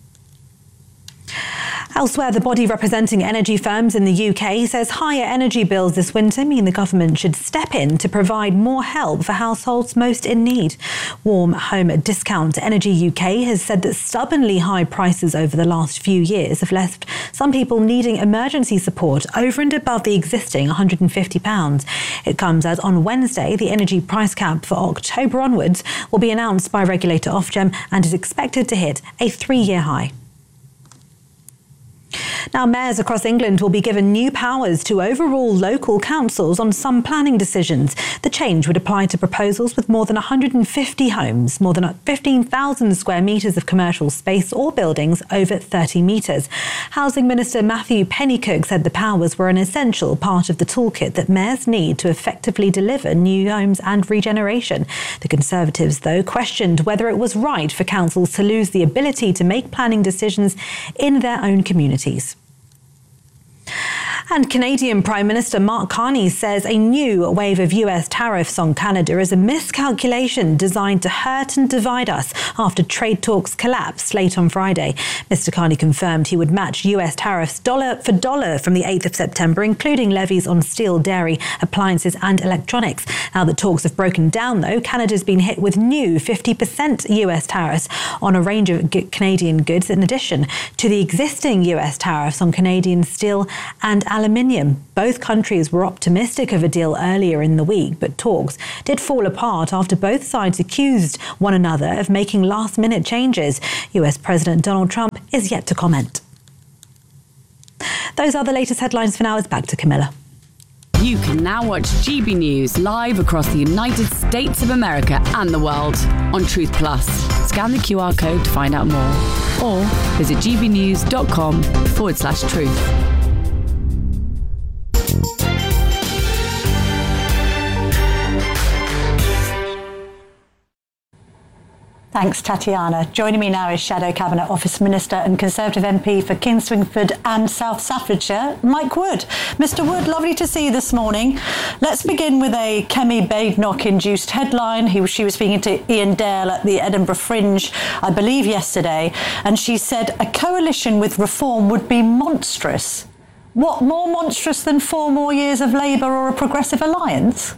Elsewhere, the body representing energy firms in the U K says higher energy bills this winter mean the government should step in to provide more help for households most in need. Warm Home Discount Energy U K has said that stubbornly high prices over the last few years have left some people needing emergency support over and above the existing one hundred fifty pounds. It comes as on Wednesday the energy price cap for October onwards will be announced by regulator Ofgem and is expected to hit a three-year high. Now, mayors across England will be given new powers to overrule local councils on some planning decisions. The change would apply to proposals with more than one hundred fifty homes, more than fifteen thousand square metres of commercial space or buildings over thirty metres. Housing Minister Matthew Pennycook said the powers were an essential part of the toolkit that mayors need to effectively deliver new homes and regeneration. The Conservatives, though, questioned whether it was right for councils to lose the ability to make planning decisions in their own communities. And Canadian Prime Minister Mark Carney says a new wave of U S tariffs on Canada is a miscalculation designed to hurt and divide us after trade talks collapsed late on Friday. Mister Carney confirmed he would match U S tariffs dollar for dollar from the eighth of September, including levies on steel, dairy, appliances and electronics. Now that talks have broken down, though, Canada's been hit with new fifty percent U S tariffs on a range of Canadian goods, in addition to the existing U S tariffs on Canadian steel and aluminium. Aluminium. Both countries were optimistic of a deal earlier in the week, but talks did fall apart after both sides accused one another of making last-minute changes. U S President Donald Trump is yet to comment. Those are the latest headlines for now. It's back to Camilla. You can now watch G B News live across the United States of America and the world on Truth Plus. Scan the Q R code to find out more, or visit gbnews.com forward slash truth. Thanks, Tatiana. Joining me now is Shadow Cabinet Office Minister and Conservative M P for Kingswingford and South Staffordshire, Mike Wood. Mister Wood, lovely to see you this morning. Let's begin with a Kemi Badenoch-induced headline. He, she was speaking to Ian Dale at the Edinburgh Fringe, I believe, yesterday, and she said a coalition with Reform would be monstrous. What, more monstrous than four more years of Labour or a Progressive alliance?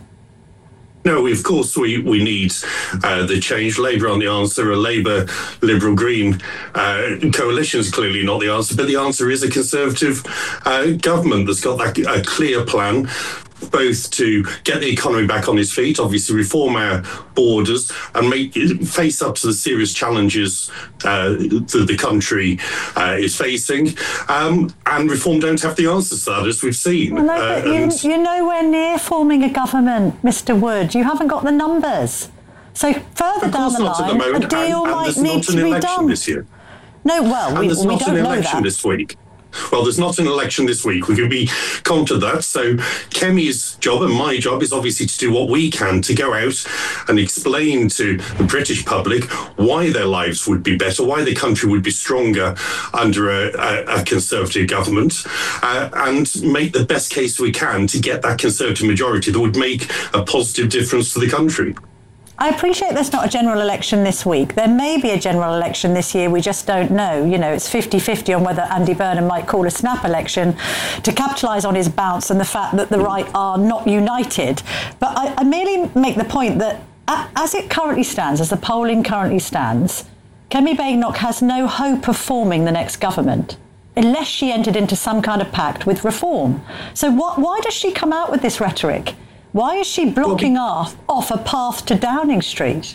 No, we, of course, we, we need uh, the change. Labour on the answer, a Labour, Liberal, Green uh, coalition is clearly not the answer, but the answer is a Conservative uh, government that's got that, a clear plan, both to get the economy back on its feet, obviously reform our borders and make face up to the serious challenges uh, that the country uh, is facing. Um, and Reform don't have the answers to that, as we've seen. Well, no, but uh, you, you're nowhere near forming a government, Mister Wood. You haven't got the numbers. So further down the line, a deal and, and might need to be done. This year. No, well, and we, there's we not don't an know election that. this week. Well, there's not an election this week. We can be counter that. So Kemi's job and my job is obviously to do what we can to go out and explain to the British public why their lives would be better, why the country would be stronger under a, a, a Conservative government, uh, and make the best case we can to get that Conservative majority that would make a positive difference to the country. I appreciate there's not a general election this week. There may be a general election this year, we just don't know. You know, it's fifty-fifty on whether Andy Burnham might call a snap election to capitalise on his bounce and the fact that the right are not united. But I, I merely make the point that as it currently stands, as the polling currently stands, Kemi Badenoch has no hope of forming the next government unless she entered into some kind of pact with Reform. So what, why does she come out with this rhetoric? Why is she blocking off, off a path to Downing Street?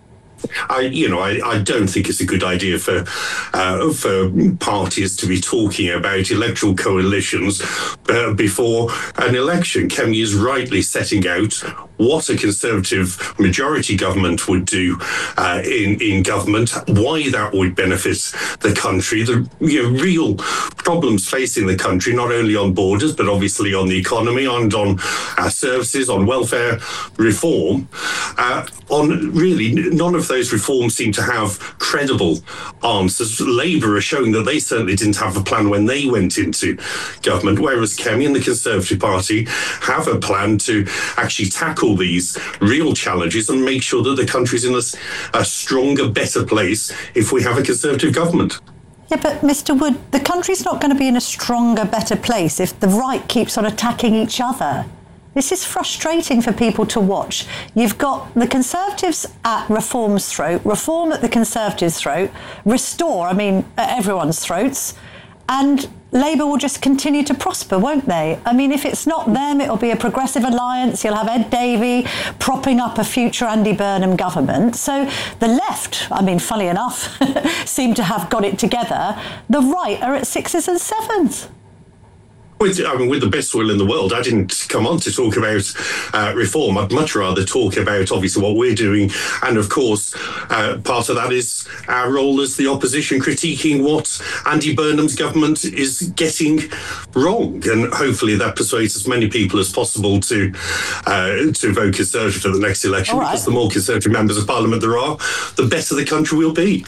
I, you know, I, I don't think it's a good idea for uh, for parties to be talking about electoral coalitions uh, before an election. Kemi is rightly setting out what a Conservative majority government would do uh, in in government, why that would benefit the country, the you know, real problems facing the country, not only on borders but obviously on the economy and on our services, on welfare reform. Uh, on really none of those reforms seem to have credible answers. Labour are showing that they certainly didn't have a plan when they went into government, whereas Kemi and the Conservative Party have a plan to actually tackle these real challenges and make sure that the country's in a, a stronger, better place if we have a Conservative government. Yeah, but Mister Wood, the country's not going to be in a stronger, better place if the right keeps on attacking each other. This is frustrating for people to watch. You've got the Conservatives at Reform's throat, Reform at the Conservatives' throat, Restore, I mean, at everyone's throats, and Labour will just continue to prosper, won't they? I mean, if it's not them, it'll be a Progressive alliance. You'll have Ed Davey propping up a future Andy Burnham government. So the left, I mean, funny enough, seem to have got it together. The right are at sixes and sevens. With, I mean, with the best will in the world, I didn't come on to talk about uh, reform. I'd much rather talk about, obviously, what we're doing. And, of course, uh, part of that is our role as the opposition, critiquing what Andy Burnham's government is getting wrong. And hopefully that persuades as many people as possible to uh, to vote Conservative for the next election, right. Because the more Conservative members of Parliament there are, the better the country will be.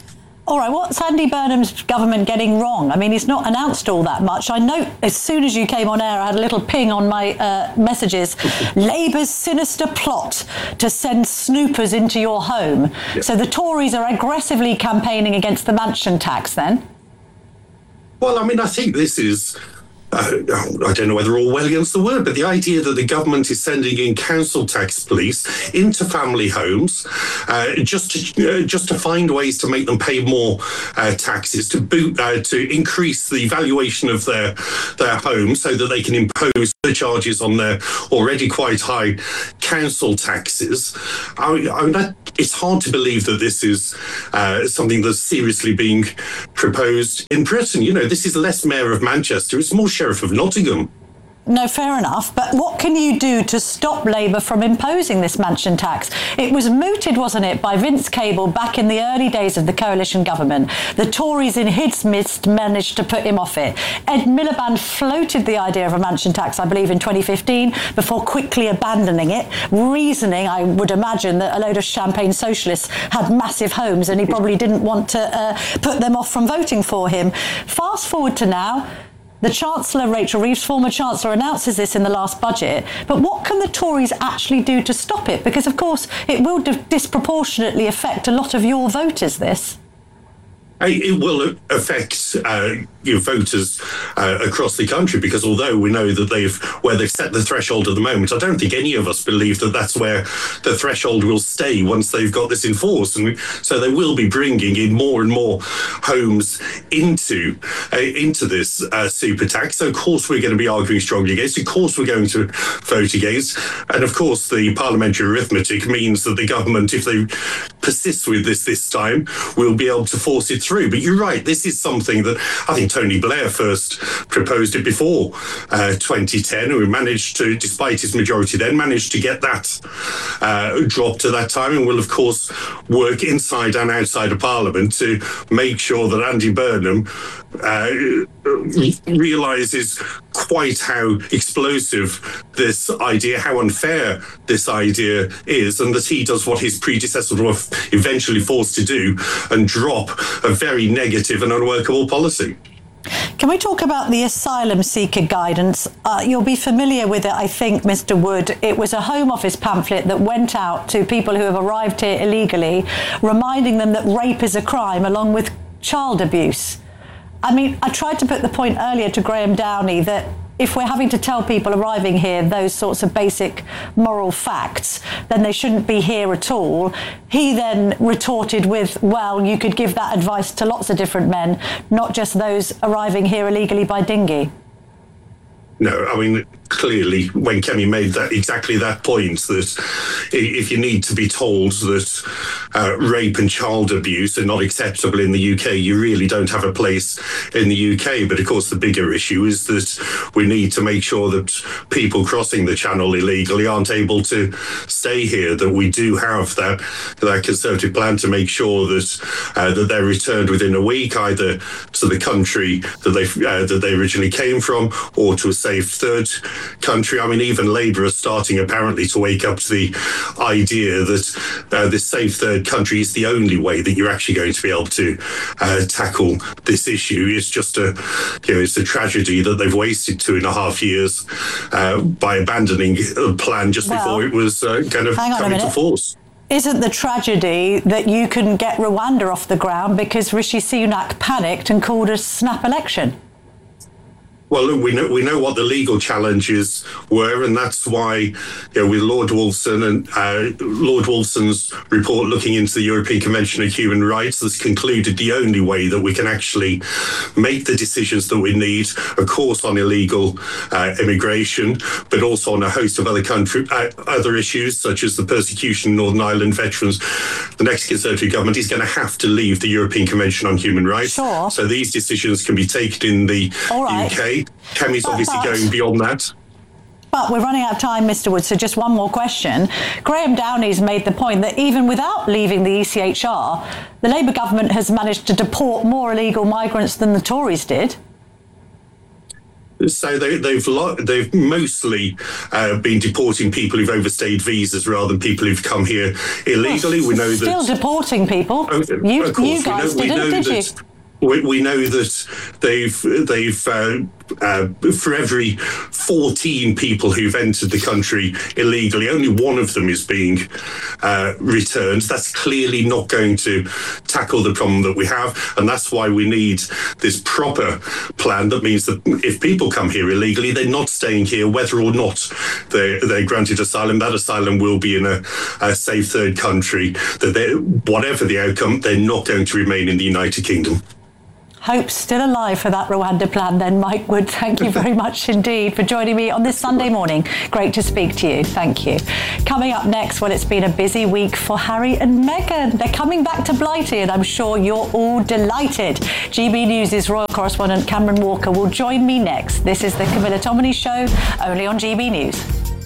All right, what's Andy Burnham's government getting wrong? I mean, he's not announced all that much. I know as soon as you came on air, I had a little ping on my uh, messages. Labour's sinister plot to send snoopers into your home. Yeah. So the Tories are aggressively campaigning against the mansion tax then? Well, I mean, I think this is... Uh, I don't know whether Orwellian's the word, but the idea that the government is sending in council tax police into family homes uh, just to uh, just to find ways to make them pay more uh, taxes, to boot, uh, to increase the valuation of their their home, so that they can impose surcharges on their already quite high council taxes. I mean, I mean that, it's hard to believe that this is uh, something that's seriously being proposed in Britain. You know, this is less Mayor of Manchester; it's more Sheriff of Nottingham. No, fair enough. But what can you do to stop Labour from imposing this mansion tax? It was mooted, wasn't it, by Vince Cable back in the early days of the coalition government. The Tories in his midst managed to put him off it. Ed Miliband floated the idea of a mansion tax, I believe, in twenty fifteen, before quickly abandoning it, reasoning, I would imagine, that a load of champagne socialists had massive homes and he probably didn't want to uh, put them off from voting for him. Fast forward to now. The Chancellor, Rachel Reeves, former Chancellor, announces this in the last budget. But what can the Tories actually do to stop it? Because, of course, it will disproportionately affect a lot of your voters, this. It will affect uh, your voters uh, across the country, because although we know that they've where they've set the threshold at the moment, I don't think any of us believe that that's where the threshold will stay once they've got this enforced. And so they will be bringing in more and more homes into uh, into this uh, super tax. So of course we're going to be arguing strongly against. Of course we're going to vote against. And of course the parliamentary arithmetic means that the government, if they persist with this this time, will be able to force it through. Through. But you're right, this is something that I think Tony Blair first proposed it before uh, twenty ten, and we managed to, despite his majority then, managed to get that uh, dropped at that time, and will of course work inside and outside of Parliament to make sure that Andy Burnham uh, realises quite how explosive this idea, how unfair this idea is, and that he does what his predecessors were eventually forced to do and drop a very negative and unworkable policy. Can we talk about the asylum seeker guidance? Uh, you'll be familiar with it, I think, Mister Wood. It was a Home Office pamphlet that went out to people who have arrived here illegally, reminding them that rape is a crime, along with child abuse. I mean, I tried to put the point earlier to Graham Downey that if we're having to tell people arriving here those sorts of basic moral facts, then they shouldn't be here at all. He then retorted with, well, you could give that advice to lots of different men, not just those arriving here illegally by dinghy. No, I mean, clearly, when Kemi made that exactly that point, that if you need to be told that uh, rape and child abuse are not acceptable in the U K, you really don't have a place in the U K. But of course, the bigger issue is that we need to make sure that people crossing the Channel illegally aren't able to stay here, that we do have that that Conservative plan to make sure that uh, that they're returned within a week, either to the country that they uh, that they originally came from, or to a safe third country. I mean, even Labour is starting apparently to wake up to the idea that uh, this safe third country is the only way that you're actually going to be able to uh, tackle this issue. It's just a, you know, it's a tragedy that they've wasted two and a half years uh, by abandoning a plan just well, before it was uh, kind of coming to force. Isn't the tragedy that you couldn't get Rwanda off the ground because Rishi Sunak panicked and called a snap election? Well, look, we know we know what the legal challenges were, and that's why, you know, with Lord Wolfson and uh, Lord Wolfson's report looking into the European Convention of Human Rights has concluded the only way that we can actually make the decisions that we need, of course, on illegal uh, immigration, but also on a host of other country uh, other issues such as the persecution of Northern Ireland veterans. The next Conservative government is going to have to leave the European Convention on Human Rights. Sure. So these decisions can be taken in the All right. U K. Kemi's but, obviously but, going beyond that. But we're running out of time, Mister Wood, so just one more question. Graham Downey's made the point that even without leaving the E C H R, the Labour government has managed to deport more illegal migrants than the Tories did. So they, they've lo- they've mostly uh, been deporting people who've overstayed visas rather than people who've come here illegally. Well, we know still that deporting people. Oh, you, of course, you guys we know, didn't, we know did that, you? We, we know that they've they've uh, uh, for every fourteen people who've entered the country illegally, only one of them is being uh, returned. That's clearly not going to tackle the problem that we have, and that's why we need this proper plan. That means that if people come here illegally, they're not staying here, whether or not they're, they're granted asylum. That asylum will be in a, a safe third country. That whatever the outcome, they're not going to remain in the United Kingdom. Hope still alive for that Rwanda plan then, Mike Wood. Thank you very much indeed for joining me on this Sunday morning. Great to speak to you. Thank you. Coming up next, well, it's been a busy week for Harry and Meghan. They're coming back to Blighty, and I'm sure you're all delighted. G B News' royal correspondent Cameron Walker will join me next. This is the Camilla Tominey Show, only on G B News.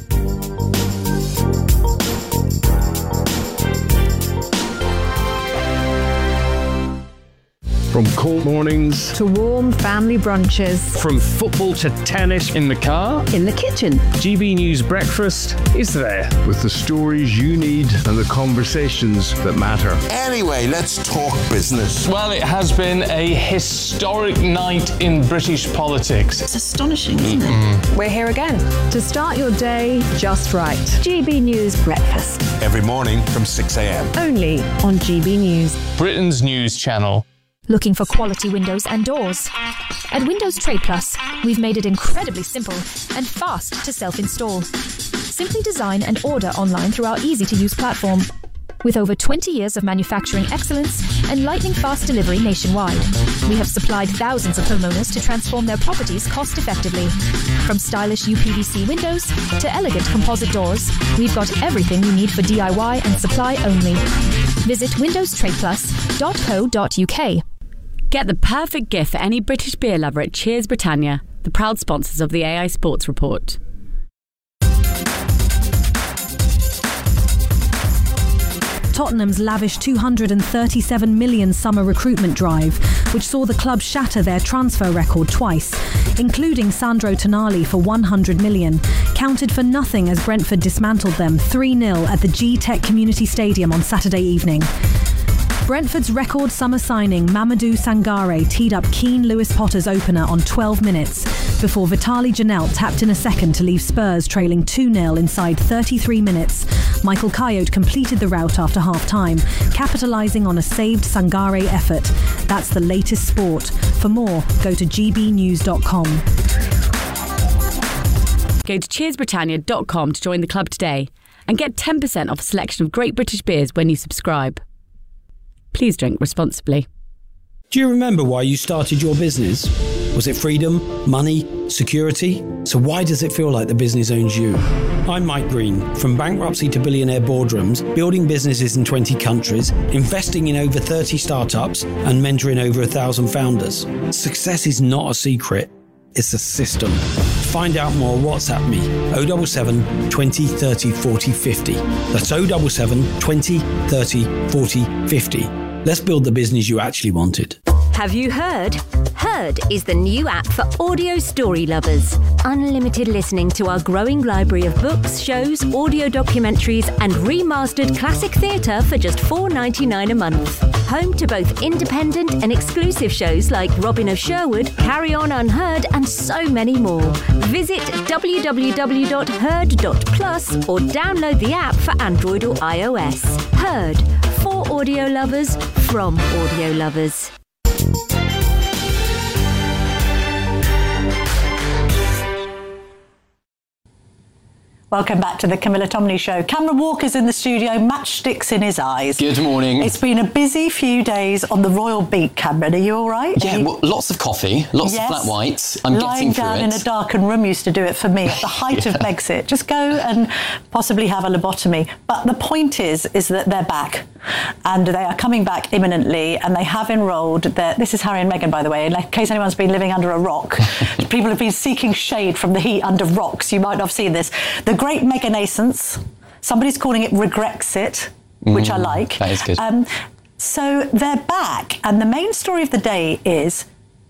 From cold mornings to warm family brunches. From football to tennis in the car. In the kitchen. G B News Breakfast is there. With the stories you need and the conversations that matter. Anyway, let's talk business. Well, it has been a historic night in British politics. It's astonishing, isn't mm-hmm. it? We're here again to start your day just right. G B News Breakfast. Every morning from six a.m. Only on G B News. Britain's news channel. Looking for quality windows and doors? At Windows Trade Plus, we've made it incredibly simple and fast to self-install. Simply design and order online through our easy-to-use platform. With over twenty years of manufacturing excellence and lightning-fast delivery nationwide, we have supplied thousands of homeowners to transform their properties cost-effectively. From stylish U P V C windows to elegant composite doors, we've got everything you need for D I Y and supply only. Visit windows trade plus dot co dot u k. Get the perfect gift for any British beer lover at Cheers Britannia, the proud sponsors of the A I Sports Report. Tottenham's lavish two hundred thirty-seven million summer recruitment drive, which saw the club shatter their transfer record twice, including Sandro Tonali for one hundred million, counted for nothing as Brentford dismantled them three nil at the G-Tech Community Stadium on Saturday evening. Brentford's record summer signing Mamadou Sangare teed up keen Lewis Potter's opener on twelve minutes before Vitaly Janelt tapped in a second to leave Spurs trailing two nil inside thirty-three minutes. Michael Coyote completed the rout after half-time, capitalising on a saved Sangare effort. That's the latest sport. For more, go to g b news dot com. Go to cheers britannia dot com to join the club today and get ten percent off a selection of great British beers when you subscribe. Please drink responsibly. Do you remember why you started your business? Was it freedom, money, security? So why does it feel like the business owns you? I'm Mike Green. From bankruptcy to billionaire boardrooms, building businesses in twenty countries, investing in over thirty startups, and mentoring over a thousand founders. Success is not a secret. It's a system. Find out more, WhatsApp me, oh seven seven, twenty, thirty, forty, fifty. That's oh seven seven, twenty, thirty, forty, fifty. Let's build the business you actually wanted. Have you heard? Heard is the new app for audio story lovers. Unlimited listening to our growing library of books, shows, audio documentaries, and remastered classic theatre for just four dollars and ninety-nine cents a month. Home to both independent and exclusive shows like Robin of Sherwood, Carry On Unheard, and so many more. Visit w w w dot heard dot plus or download the app for Android or iOS. Heard, for audio lovers, from audio lovers. Welcome back to the Camilla Tominey Show. Cameron Walker's in the studio, matchsticks in his eyes. Good morning. It's been a busy few days on the Royal Beat, Cameron. Are you all right? Yeah, you... well, lots of coffee, lots yes. of flat whites. I'm Lying getting through down it. in a darkened room used to do it for me at the height yeah. of Brexit. Just go and possibly have a lobotomy. But the point is, is that they're back. And they are coming back imminently, and they have enrolled their... This is Harry and Meghan, by the way, in case anyone's been living under a rock. People have been seeking shade from the heat under rocks. You might not have seen this. The Great Meghanascence. Somebody's calling it Regrexit, which mm, I like. That is good. Um, so they're back, and the main story of the day is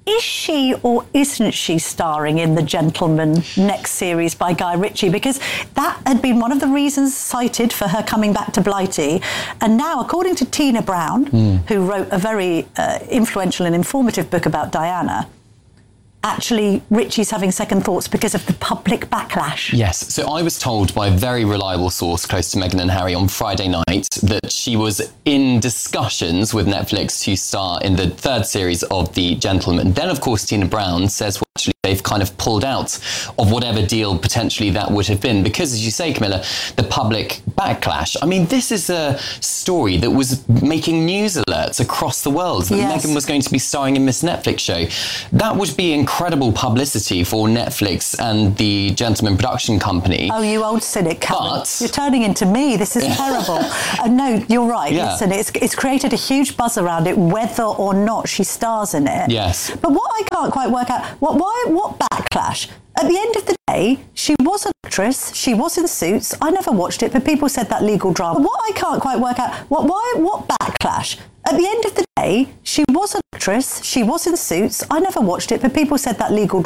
Is she or isn't she starring in The Gentleman next series by Guy Ritchie? Because that had been one of the reasons cited for her coming back to Blighty. And now, according to Tina Brown, mm. who wrote a very uh, influential and informative book about Diana, actually Ritchie's having second thoughts because of the public backlash. Yes, so I was told by a very reliable source close to Meghan and Harry on Friday night that she was in discussions with Netflix to star in the third series of The Gentleman. Then, of course, Tina Brown says, well, actually, they've kind of pulled out of whatever deal potentially that would have been because, as you say, Camilla, the public backlash. I mean, this is a story that was making news alerts across the world that yes. Meghan was going to be starring in Miss Netflix show. That would be incredible publicity for Netflix and the Gentleman production company. Oh, you old cynic, Cameron. But you're turning into me. This is terrible. uh, no, you're right. Yeah. Listen, it's, it's created a huge buzz around it, whether or not she stars in it. Yes. But what I can't quite work out, what, why, what backlash? At the end of the day, she was an actress, she was in Suits. I never watched it, but people said that legal drama. What I can't quite work out, what, why, what backlash? At the end of the day, she was an actress, she was in Suits. I never watched it, but people said that legal drama.